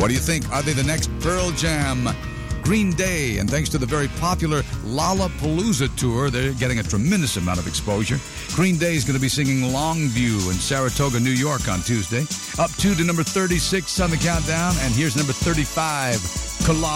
What do you think? Are they the next Pearl Jam? Green Day, and thanks to the very popular Lollapalooza tour, they're getting a tremendous amount of exposure. Green Day is going to be singing Longview in Saratoga, New York on Tuesday. Up 2 to number 36 on the countdown, and here's number 35, Collage.